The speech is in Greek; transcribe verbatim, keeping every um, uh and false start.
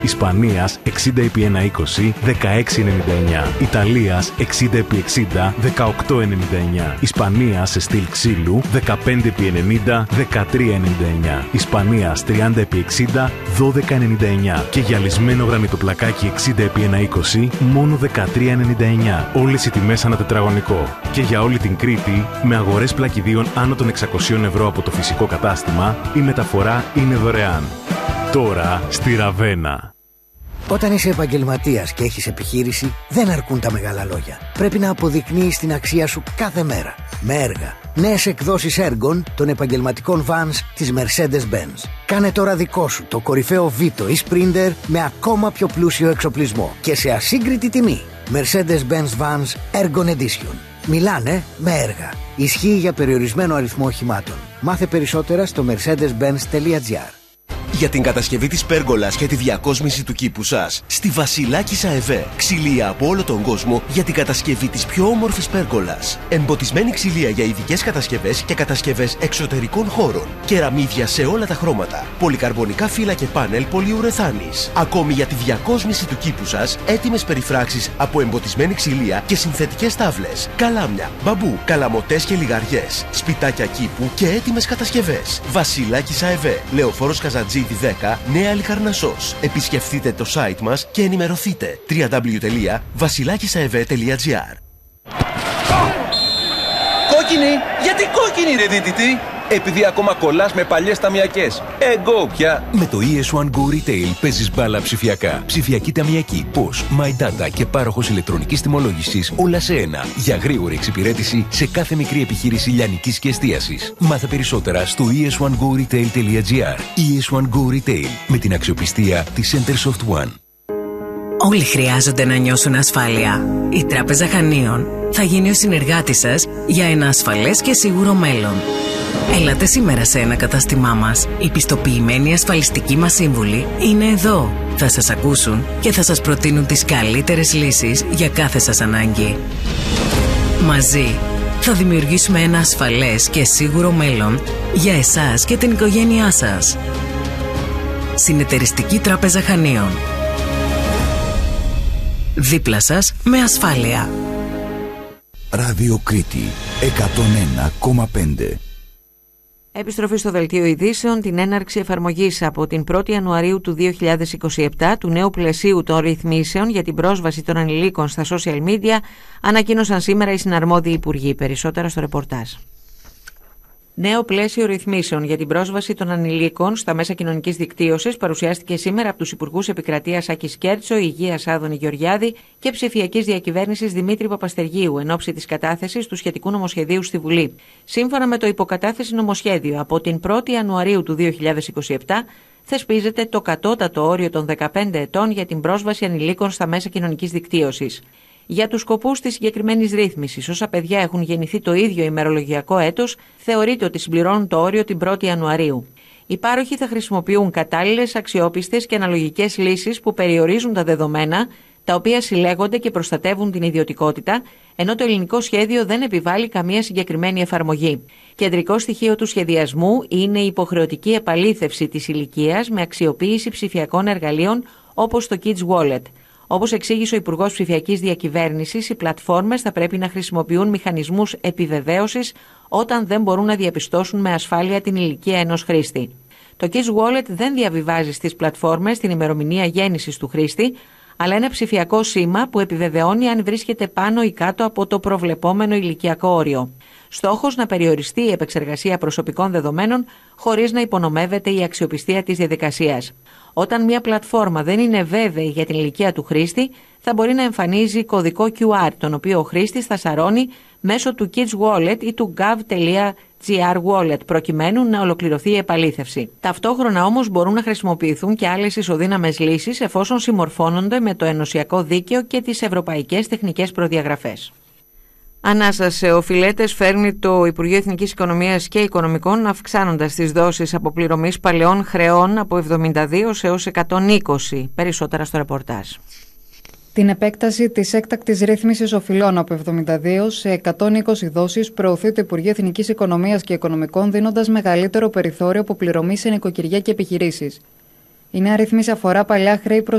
Ισπανίας εξήντα επί εκατόν είκοσι, δεκαέξι ενενήντα εννιά. Ιταλίας εξήντα επί εξήντα, δεκαοκτώ ενενήντα εννιά. Ισπανίας σε στυλ ξύλου δεκαπέντε επί ενενήντα, δεκατρία ενενήντα εννιά. Ισπανίας τριάντα επί εξήντα, δώδεκα ενενήντα εννιά. Και γυαλισμένο γρανιτοπλακάκι εξήντα επί εκατόν είκοσι, μόνο δεκατρία ενενήντα εννιά. Όλες οι τιμές ανά τετραγωνικό. Και για όλη την Κρήτη, με αγορές πλακιδίων άνω των εξακοσίων ευρώ από το φυσικό κατάστημα, η μεταφορά είναι δωρεάν. Τώρα στη Ραβένα. Όταν είσαι επαγγελματίας και έχεις επιχείρηση, δεν αρκούν τα μεγάλα λόγια. Πρέπει να αποδεικνύεις την αξία σου κάθε μέρα. Με έργα. Νέες εκδόσεις έργων των επαγγελματικών vans της Mercedes-Benz. Κάνε τώρα δικό σου το κορυφαίο Vito ή Sprinter με ακόμα πιο πλούσιο εξοπλισμό και σε ασύγκριτη τιμή. Mercedes-Benz Vans Ergon Edition. Μιλάνε με έργα. Ισχύει για περιορισμένο αριθμό οχημάτων. Μάθε περισσότερα στο mercedes benz τελεία gr. Για την κατασκευή της πέργολας και τη διακόσμηση του κήπου σας, στη Βασιλάκης ΑΕΒΕ. Ξυλία από όλο τον κόσμο για την κατασκευή της πιο όμορφης πέργολας. Εμποτισμένη ξυλία για ειδικές κατασκευές και κατασκευές εξωτερικών χώρων. Κεραμίδια σε όλα τα χρώματα. Πολυκαρβονικά φύλλα και πάνελ πολυουρεθάνης. Ακόμη για τη διακόσμηση του κήπου σας, έτοιμες περιφράξεις από εμποτισμένη ξυλία και συνθετικές τάβλες. Καλάμια, μπαμπού, καλαμοτές και λιγαριές. Σπιτάκια κήπου και έτοιμες κατασκευές. Βασιλάκης ΑΕΒΕ. Λεωφόρος Καζαντζή δέκα, Νέα Λικαρνασσός. Επισκεφτείτε το site μας και ενημερωθείτε. double-u double-u double-u τελεία βασιλάκισαεβέ τελεία gr. Κόκκινη! Γιατί κόκκινη ρε δίτητη? Επειδή ακόμα κολλάς με παλιές ταμιακές. Εγώ πια. Με το ι ες one Go Retail παίζεις μπάλα ψηφιακά. Ψηφιακή ταμιακή, Posh, My Data και πάροχος ηλεκτρονικής τιμολόγησης όλα σε ένα. Για γρήγορη εξυπηρέτηση σε κάθε μικρή επιχείρηση λιανικής και εστίασης. Μάθε περισσότερα στο ι ες one go retail τελεία gr. ι ες one Go Retail με την αξιοπιστία της Centersoft One. Όλοι χρειάζονται να νιώσουν ασφάλεια. Η Τράπεζα Χανίων θα γίνει ο συνεργάτης σας για ένα ασφαλές και σίγουρο μέλλον. Έλατε σήμερα σε ένα κατάστημά μας. Οι πιστοποιημένοι ασφαλιστικοί μας σύμβουλοι είναι εδώ. Θα σας ακούσουν και θα σας προτείνουν τις καλύτερες λύσεις για κάθε σας ανάγκη. Μαζί θα δημιουργήσουμε ένα ασφαλές και σίγουρο μέλλον για εσάς και την οικογένειά σας. Συνεταιριστική Τράπεζα Χανίων. Δίπλα σας με ασφάλεια. Ράδιο Κρήτη εκατόν ένα κόμμα πέντε. Επιστροφή στο Δελτίο Ειδήσεων. Την έναρξη εφαρμογής από την πρώτη Ιανουαρίου του δύο χιλιάδες είκοσι επτά του νέου πλαισίου των ρυθμίσεων για την πρόσβαση των ανηλίκων στα social media ανακοίνωσαν σήμερα οι συναρμόδιοι υπουργοί. Περισσότερα στο ρεπορτάζ. Νέο πλαίσιο ρυθμίσεων για την πρόσβαση των ανηλίκων στα μέσα κοινωνικής δικτύωσης παρουσιάστηκε σήμερα από τους Υπουργούς Επικρατείας Άκη Σκέρτσο, Υγείας Άδωνη Γεωργιάδη και Ψηφιακής Διακυβέρνησης Δημήτρη Παπαστεργίου εν ώψη της κατάθεσης του σχετικού νομοσχεδίου στη Βουλή. Σύμφωνα με το υποκατάθεση νομοσχέδιο, από την πρώτη Ιανουαρίου του δύο χιλιάδες είκοσι επτά θεσπίζεται το κατώτατο όριο των δεκαπέντε ετών για την πρόσβαση ανηλίκων στα μέσα κοινωνικής δικτύωσης. Για τους σκοπούς της συγκεκριμένης ρύθμισης, όσα παιδιά έχουν γεννηθεί το ίδιο ημερολογιακό έτος, θεωρείται ότι συμπληρώνουν το όριο την πρώτη Ιανουαρίου. Οι πάροχοι θα χρησιμοποιούν κατάλληλες, αξιόπιστες και αναλογικές λύσεις που περιορίζουν τα δεδομένα, τα οποία συλλέγονται και προστατεύουν την ιδιωτικότητα, ενώ το ελληνικό σχέδιο δεν επιβάλλει καμία συγκεκριμένη εφαρμογή. Κεντρικό στοιχείο του σχεδιασμού είναι η υποχρεωτική επαλήθευση της ηλικίας με αξιοποίηση ψηφιακών εργαλείων όπως το Kids Wallet. Όπως εξήγησε ο Υπουργός Ψηφιακής Διακυβέρνησης, οι πλατφόρμες θα πρέπει να χρησιμοποιούν μηχανισμούς επιβεβαίωσης όταν δεν μπορούν να διαπιστώσουν με ασφάλεια την ηλικία ενός χρήστη. Το Kids Wallet δεν διαβιβάζει στις πλατφόρμες την ημερομηνία γέννησης του χρήστη, αλλά ένα ψηφιακό σήμα που επιβεβαιώνει αν βρίσκεται πάνω ή κάτω από το προβλεπόμενο ηλικιακό όριο. Στόχος να περιοριστεί η επεξεργασία προσωπικών δεδομένων χωρίς να υπονομεύεται η αξιοπιστία της διαδικασίας. Όταν μια πλατφόρμα δεν είναι βέβαιη για την ηλικία του χρήστη, θα μπορεί να εμφανίζει κωδικό κιου αρ, τον οποίο ο χρήστης θα σαρώνει μέσω του Kids Wallet ή του gov.gr Wallet, προκειμένου να ολοκληρωθεί η επαλήθευση. Ταυτόχρονα όμως μπορούν να χρησιμοποιηθούν και άλλες ισοδύναμες λύσεις εφόσον συμμορφώνονται με το ενωσιακό δίκαιο και τις ευρωπαϊκές τεχνικές προδιαγραφές. Ανάσα σε οφειλέτες φέρνει το Υπουργείο Εθνικής Οικονομίας και Οικονομικών, αυξάνοντας τις δόσεις αποπληρωμής παλαιών χρεών από εβδομήντα δύο έως εκατόν είκοσι. Περισσότερα στο ρεπορτάζ. Την επέκταση της έκτακτης ρύθμισης οφειλών από εβδομήντα δύο σε εκατόν είκοσι δόσεις προωθεί το Υπουργείο Εθνικής Οικονομίας και Οικονομικών, δίνοντας μεγαλύτερο περιθώριο αποπληρωμής σε νοικοκυριά και επιχειρήσεις. Η νέα ρύθμιση αφορά παλιά χρέη προς